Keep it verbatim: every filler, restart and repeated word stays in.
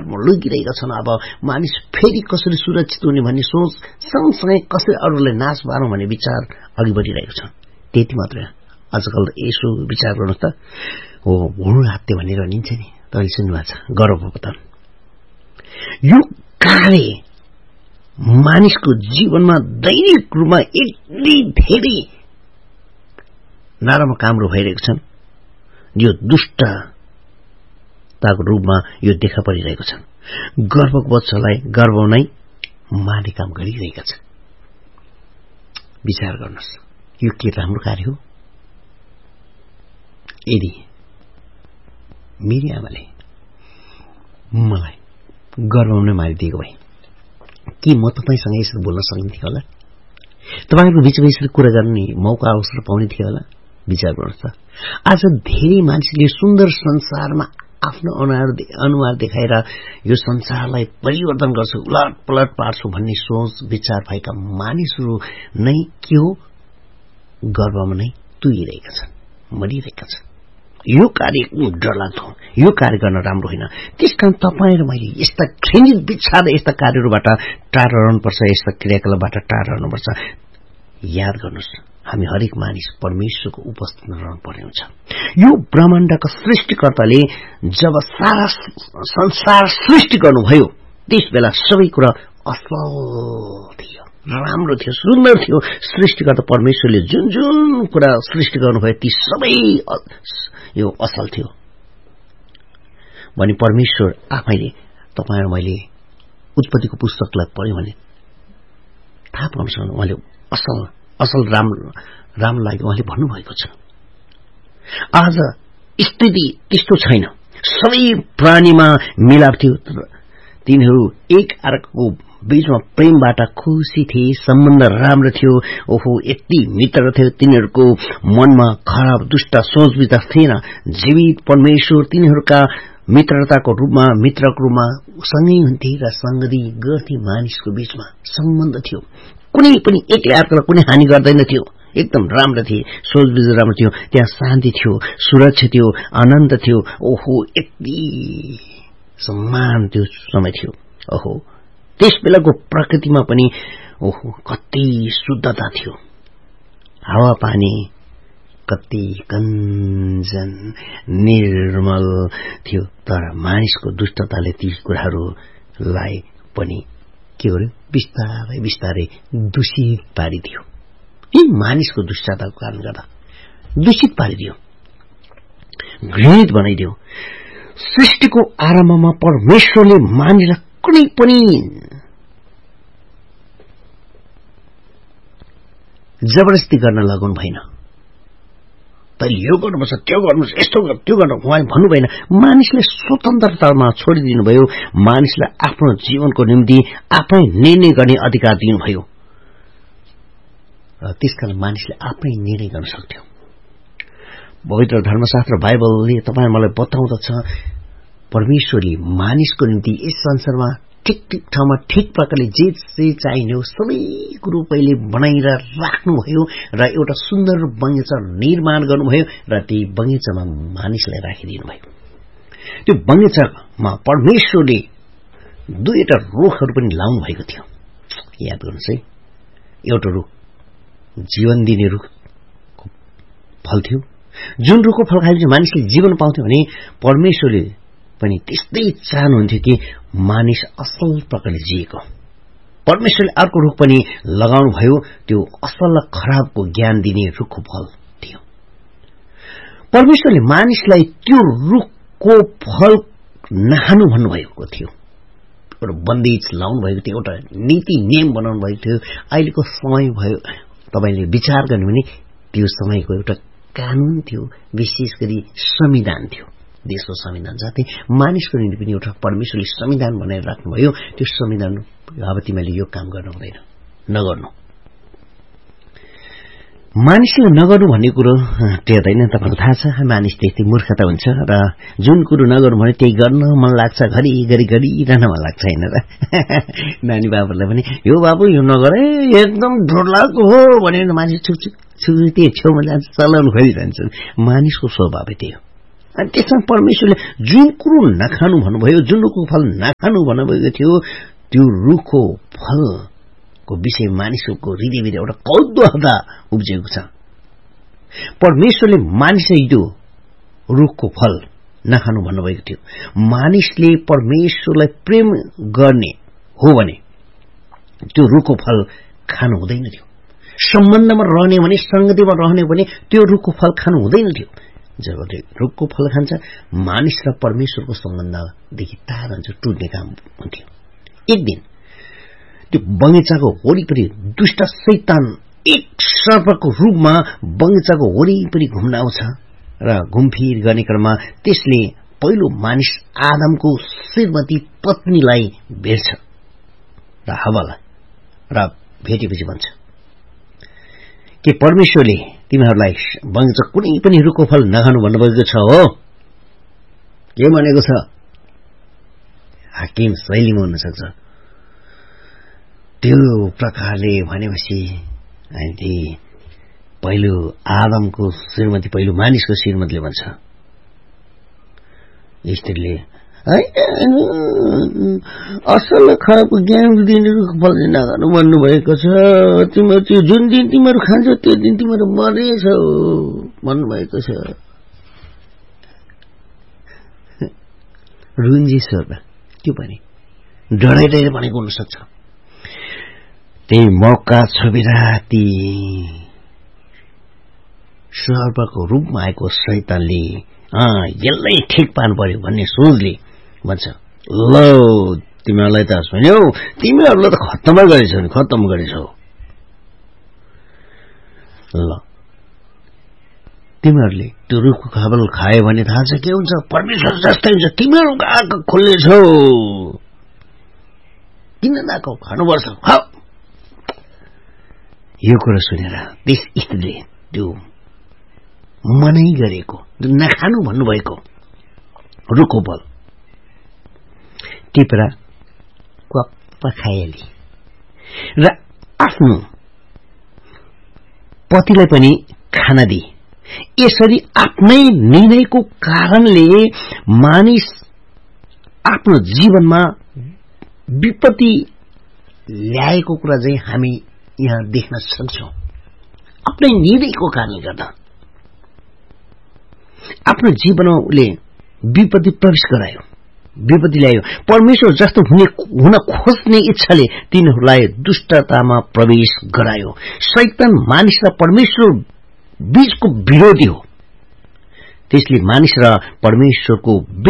विचारमा लगिरहेका छन्। अब मानिस फेरि कसरी सुरक्षित हुने भन्ने सोच सँगसँगै कसरी अरूलाई नाश पारौं भन्ने विचार अघि बढिरहेको छ। त्यति मात्र आजकल यसो विचार गर्नुहोस् त, हो भ्रूण हत्या भनेर भनिन्छ नि, तपाईँले सुन्नुभएको छ, गर्भपतन। यो कार्य मानिसको जीवनमा दैनिक रूपमा यति धेरै नराम्रो कामहरू भइरहेको छन्, यो दुष्टताको रूपमा यो देखा परिरहेको छ। गर्भको बच्चालाई गर्भाउनै मार्ने काम गरिरहेका छन्। विचार गर्नुहोस्, यो के राम्रो कार्य हो? यदि मेरी आमाले मलाई गर्भाउनै मारिदिएको भए के म तपाईसँग यसरी बोल्न सक्ने होला? तपाईहरुको बीचमा यसरी कुरा गर्ने मौका अवसर पाउने थियो होला? विचार गर्नुहोस् त। आज धेरै मान्छेले सुन्दर संसारमा आफ्नो अनुहार अनुहार देखाएर यो संसारलाई परिवर्तन गर्छु, उलट पलट पार्छु भन्ने सोच विचार भएका मानिसहरू नै के हो? गर्भमा नै तुइरहेका छन्, मरिरहेका छन्। यो कार्य एकदम डरलाग्दो, यो कार्य गर्न राम्रो होइन। त्यसकारण तपाईँ र मैले यस्ता घृणित विचार यस्ता कार्यहरूबाट टाढा रहनुपर्छ, यस्ता क्रियाकलापबाट टाढा रहनुपर्छ। याद गर्नुहोस्, हामी हरेक मानिस परमेश्वरको उपस्थितिमा रहनुपर्ने हुन्छ। यो ब्रह्माण्डका सृष्टिकर्ताले जब सारा संसार सृष्टि गर्नुभयो त्यस बेला सबै कुरा असल थियो, राम्रो थियो, सुन्दर थियो। सृष्टिकर्ता परमेश्वरले जुन जुन कुरा सृष्टि गर्नुभयो ती सबै यो असल थियो भने परमेश्वर आफैले तपाईँ र मैले उत्पत्तिको पुस्तकलाई पढ्यो भने थाहा पाउन सक्नु, उहाँले असल असल राम्रो राम्रो लाग्यो उहाँले भन्नुभएको छ। आज स्थिति त्यस्तो छैन, सबै प्राणीमा मिलाप थियो, तिनीहरू एक अर्काको बीचमा प्रेमबाट खुशी थिए, सम्बन्ध राम्रो थियो। ओहो, यति मित्र थियो, तिनीहरूको मनमा खराब दुष्ट सोच विचार थिएन। जीवित परमेश्वर तिनीहरूका मित्रताको रूपमा मित्रको रूपमा सँगै हुन्थे र संगति गर्थे। मानिसको बीचमा सम्बन्ध थियो, कुनै पनि एकले अर्कालाई कुनै हानि गर्दैन थियो, एकदम राम्रो थिए, सोच विचार राम्रो थियो, त्यहाँ शान्ति थियो, सुरक्षा थियो, आनन्द थियो। ओहो, यति सम्मान त्यो समय थियो। ओहो, त्यस बेलाको प्रकृतिमा पनि ओहो कति शुद्धता थियो, हावापानी कति कञ्चन निर्मल थियो। तर मानिसको दुष्टताले ती कुराहरूलाई पनि के गर्यो? बिस्तारै बिस्तारै दूषित पारिदियो। यी मानिसको दुष्टताको कारण गर्दा दूषित पारिदियो, घृणित बनाइदियो। सृष्टिको आरम्भमा परमेश्वरले मानिसलाई कुनै पनि जबरजस्ती गर्न लगाउनु भएन। तर यो गर्नुपर्छ, त्यो गर्नुपर्छ, यस्तो त्यो गर्नु उहाँले भन्नु भएन। मानिसले स्वतन्त्रतामा छोडिदिनु भयो, मानिसलाई आफ्नो जीवनको निम्ति आफै निर्णय गर्ने अधिकार दिनुभयो र त्यसकारण मानिसले आफै निर्णय गर्न सक्थ्यो। पवित्र धर्मशास्त्र बाइबलले तपाईँ मलाई बताउँदछ परमेश्वरले मानिसको निम्ति यस संसारमा ठिक ठिक ठाउँमा ठिक प्रकारले जे जे चाहिने हो सबै कुरो पहिले बनाएर राख्नुभयो र एउटा सुन्दर बगैँचा निर्माण गर्नुभयो र त्यही बगैँचामा मानिसलाई राखिदिनु भयो। त्यो बगैँचामा परमेश्वरले दुईवटा रुखहरू पनि लाउनु भएको थियो। याद गर्नुहोस् है, एउटा रुख जीवन दिने रुखको फल थियो, जुन रुखको फल खाएपछि मानिसले जीवन पाउँथ्यो भने परमेश्वरले पनि त्यस्तै चाहनुहुन्थ्यो कि मानिस असल प्रकारले जिएको। परमेश्वरले अर्को रुख पनि लगाउनु भयो, त्यो असल र खराबको ज्ञान दिने रुखको फल थियो। परमेश्वरले मानिसलाई त्यो रुखको फल नखानु भन्नुभएको थियो, एउटा बन्देज लाउनु भएको थियो, एउटा नीति नियम बनाउनु भएको थियो। अहिलेको समय भयो तपाईले विचार गर्नु भने त्यो समयको एउटा कानून थियो, विशेष गरी संविधान थियो, देशको संविधान साथै मानिसको निम्ति पनि एउटा परमेश्वरले संविधान बनाएर राख्नुभयो। त्यो संविधान अब तिमीले यो काम गर्नु हुँदैन, नगर्नु, मानिसले नगर्नु भन्ने कुरो टेर्दैन। तपाईलाई थाहा छ मानिस त्यति मूर्खता हुन्छ र जुन कुरो नगर्नु भने त्यही गर्न मन लाग्छ, घरि घरि गरिरहन मन लाग्छ हैन र। नानी बाबुलाई पनि यो बाबु यो नगरे एकदम डरलाग्दो हो भनेर मानिस छुक छुक छुक त्यो छेउमा जान्छ, चलाउनु खोजिरहन्छ। मानिसको स्वभाव त्यही हो, अनि त्यसमा परमेश्वरले जुन कुरो नखानु भन्नुभयो, जुन रुखको फल नखानु भन्नुभएको थियो, त्यो रुखको फलको विषय मानिसहरूको हृदयभित्र एउटा कौतूहलता उब्जिएको छ। परमेश्वरले मानिसले यो रुखको फल नखानु भन्नुभएको थियो। मानिसले परमेश्वरलाई प्रेम गर्ने हो भने त्यो रुखको फल खानु हुँदैन थियो। सम्बन्धमा रहने भने, संगतिमा रहने भने त्यो रुखको फल खानु हुँदैन थियो। जब त्यो रुखको फल खान्छ, मानिस र परमेश्वरको सम्बन्धदेखि टाढा हुन्छ, टुट्ने काम हुन्थ्यो। एक दिन त्यो बगैँचाको वरिपरि दुष्ट शैतान एक सर्पको रूपमा बगैँचाको वरिपरि घुम्न आउँछ र घुमफिर गर्ने क्रममा त्यसले पहिलो मानिस आदमको श्रीमती पत्नीलाई भेट्छ र हव्वालाई, र भेटेपछि भन्छ के परमेश्वरले तिमीहरूलाई बगैँचा कुनै पनि रुखको फल नखानु भन्नुभएको छ हो? के भनेको छ? हाकिम शैलीमा हुन सक्छ। त्यो प्रकारले भनेपछि अनि पहिलो आदमको श्रीमती, पहिलो मानिसको श्रीमतीले भन्छ, स्त्रीले असल खालको ज्ञान दिने रुख फल नखानु भन्नुभएको छ। तिमीहरू त्यो जुन दिन तिमीहरू खान्छौ त्यो दिन तिमीहरू मर्नेछौ भन्नुभएको छ। रुन्जी स्वर त्यो पनि डराइ डराइ भनेको हुनसक्छ। त्यही मौका छोपेर ती सर्पको रूपमा आएको शैतानले यसलाई ठिक पार्नु पर्यो भन्ने सोचले भन्छ, ल तिमीहरूलाई त सुन्यौ, तिमीहरूलाई त खत्तम गरेछौ नि, खत्तम गरेछौ। ल तिमीहरूले त्यो रुखको फल खायो भने थाहा छ के हुन्छ? परमेश्वर जस्तै हुन्छ। तिमीहरूको आँखा खोल्नेछौ। किन नखाऊ, खानुपर्छ, खाऊ। यो कुरा सुनेर त्यस स्त्रीले त्यो मनै गरेको, नखानु भन्नुभएको रुखको फल टिपेर क्वाप्प खाइहाली र आफ्नो पतिलाई पनि खान दिए। यसरी आफ्नै निर्णयको कारणले मानिस आफ्नो जीवनमा विपत्ति ल्याएको कुरा चाहिँ हामी यहाँ देख्न सक्छौं। आफ्नै निर्णयको कारणले गर्दा आफ्नो जीवनमा उसले विपत्ति प्रवेश गरायो, विपत्ति ल्यायो। परमेश्वर जस्तो हुने हुन खोज्ने इच्छाले तिनीहरूलाई दुष्टतामा प्रवेश गरायो। शैतान मानिस र परमेश्वर बीचको विरोधी हो। त्यसले मानिस र परमेश्वरको